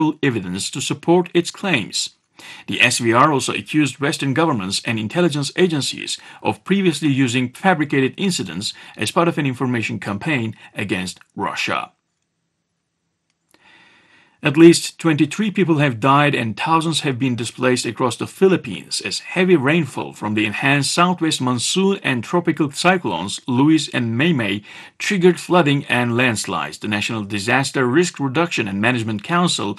evidence to support its claims. The SVR also accused Western governments and intelligence agencies of previously using fabricated incidents as part of an information campaign against Russia. At least 23 people have died and thousands have been displaced across the Philippines as heavy rainfall from the enhanced southwest monsoon and tropical cyclones Luis and Maymay triggered flooding and landslides, the National Disaster Risk Reduction and Management Council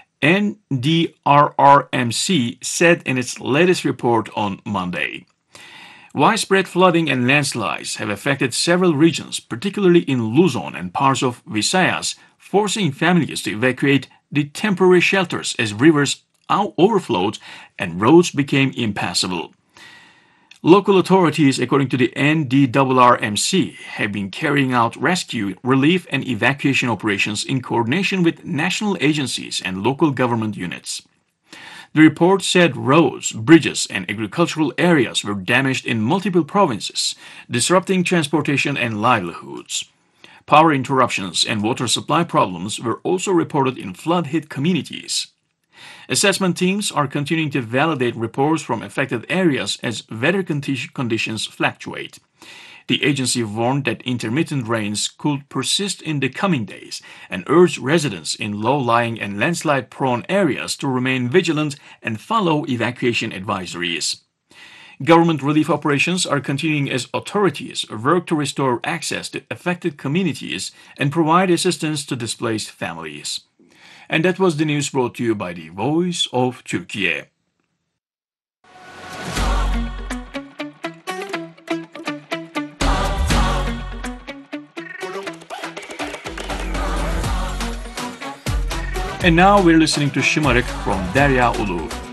NDRRMC said in its latest report on Monday. Widespread flooding and landslides have affected several regions, particularly in Luzon and parts of Visayas, forcing families to evacuate the temporary shelters as rivers overflowed and roads became impassable. Local authorities, according to the NDRRMC, have been carrying out rescue, relief, and evacuation operations in coordination with national agencies and local government units. The report said roads, bridges, and agricultural areas were damaged in multiple provinces, disrupting transportation and livelihoods. Power interruptions and water supply problems were also reported in flood-hit communities. Assessment teams are continuing to validate reports from affected areas as weather conditions fluctuate. The agency warned that intermittent rains could persist in the coming days and urged residents in low-lying and landslide-prone areas to remain vigilant and follow evacuation advisories. Government relief operations are continuing as authorities work to restore access to affected communities and provide assistance to displaced families. And that was the news brought to you by the Voice of Turkey. And now we're listening to Şımarık from Derya Ulu.